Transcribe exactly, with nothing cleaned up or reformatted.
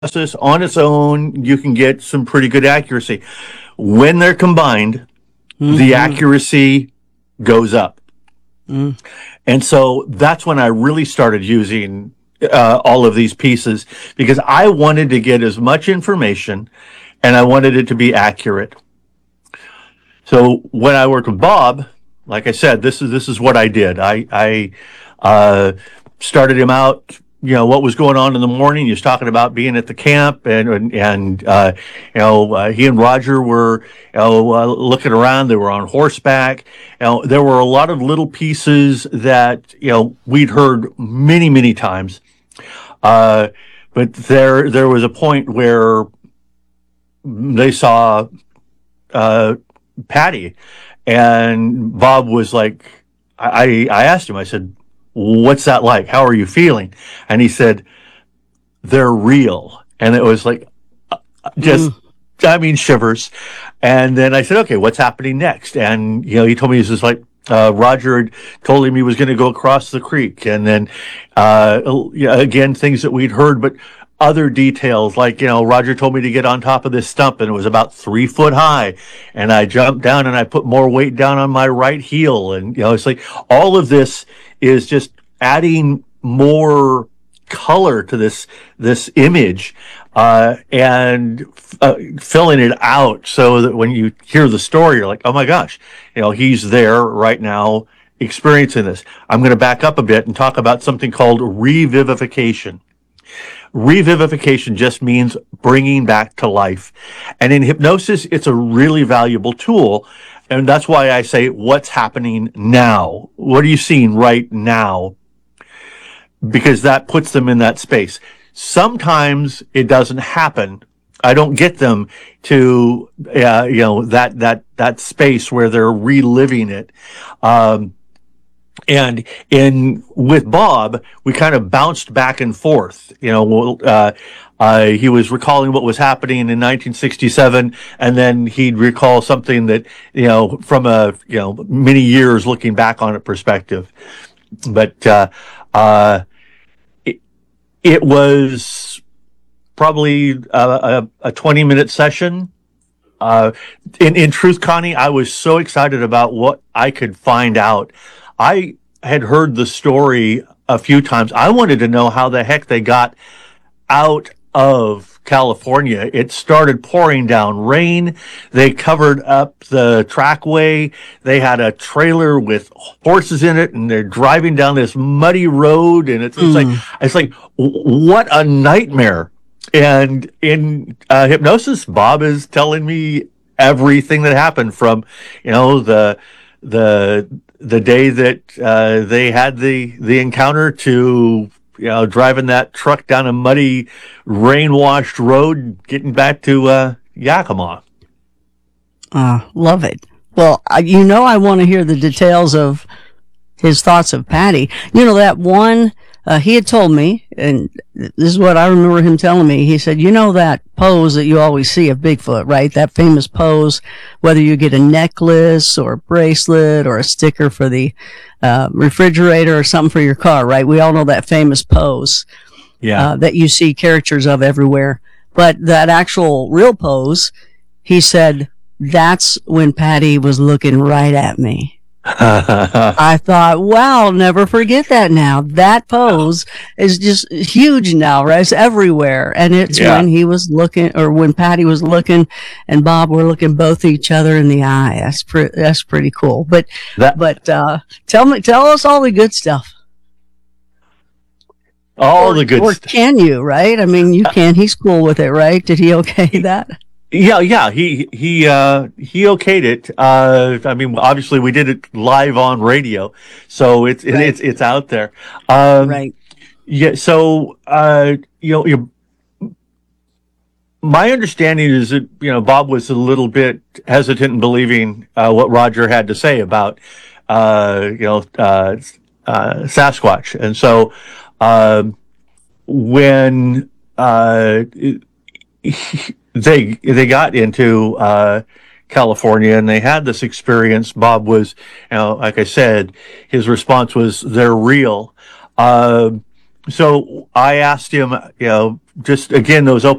analysis on its own, you can get some pretty good accuracy. When they're combined, the Mm-hmm. accuracy goes up. Mm. And so that's when I really started using uh, all of these pieces because I wanted to get as much information and I wanted it to be accurate. So when I worked with Bob, like I said, this is this is what I did. I I uh, started him out. You know what was going on in the morning. He was talking about being at the camp, and and, and uh, you know uh, he and Roger were you know uh, looking around. They were on horseback. You know there were a lot of little pieces that you know we'd heard many many times. Uh, but there there was a point where they saw uh, Patty, and Bob was like, I, I asked him, I said, what's that like? How are you feeling? And he said, they're real. And it was like, just, Mm. I mean, shivers. And then I said, okay, what's happening next? And, you know, he told me, he's just like, uh, Roger had told him he was going to go across the creek. And then, uh, yeah, again, things that we'd heard, but other details like, you know, Roger told me to get on top of this stump and it was about three foot high. And I jumped down and I put more weight down on my right heel. And, you know, it's like all of this is just adding more color to this, this image, uh, and uh, filling it out so that when you hear the story, you're like, oh my gosh, you know, he's there right now experiencing this. I'm going to back up a bit and talk about something called revivification. Revivification just means bringing back to life. And in hypnosis, it's a really valuable tool. And that's why I say, what's happening now? What are you seeing right now? Because that puts them in that space. Sometimes it doesn't happen. I don't get them to, uh, you know, that, that, that space where they're reliving it. Um, And in with Bob, we kind of bounced back and forth. You know, uh, uh, he was recalling what was happening in nineteen sixty-seven, and then he'd recall something that you know from a you know many years looking back on it perspective. But uh, uh, it, it was probably a, a, a twenty minute session. Uh, in in truth, Connie, I was so excited about what I could find out. I had heard the story a few times. I wanted to know how the heck they got out of California. It started pouring down rain. They covered up the trackway. They had a trailer with horses in it, and they're driving down this muddy road. And it's, it's like Mm. it's like what a nightmare. And in uh, hypnosis, Bob is telling me everything that happened from, you know, the the the day that uh, they had the the encounter to you know driving that truck down a muddy, rain-washed road, getting back to uh, Yakima. Uh, love it. Well, I, you know, I want to hear the details of his thoughts of Patty. You know, that one, uh, he had told me, and this is what I remember him telling me. He said, you know, that pose that you always see of Bigfoot, right? That famous pose, whether you get a necklace or a bracelet or a sticker for the, uh, refrigerator or something for your car, right? We all know that famous pose, Yeah. uh, that you see characters of everywhere. But that actual real pose, he said, that's when Patty was looking right at me. I thought, wow, I'll never forget that now. That pose is just huge now, right? It's everywhere. And it's Yeah. when he was looking, or when Patty was looking and Bob were looking both each other in the eye. That's pretty, that's pretty cool. But, that but, uh, tell me, tell us all the good stuff. all or, the good or stuff. can you, right? I mean, you can. He's cool with it, right? Did he okay that? Yeah, yeah, he he uh he okayed it. Uh I mean obviously we did it live on radio, so it's Right. it's it's out there. Um Right. yeah, so uh you know you my understanding is that you know Bob was a little bit hesitant in believing uh what Roger had to say about uh you know uh, uh Sasquatch. And so um when uh they they got into uh, California and they had this experience. Bob was, you know, like I said, his response was, "They're real." Uh, so I asked him, you know, just again those open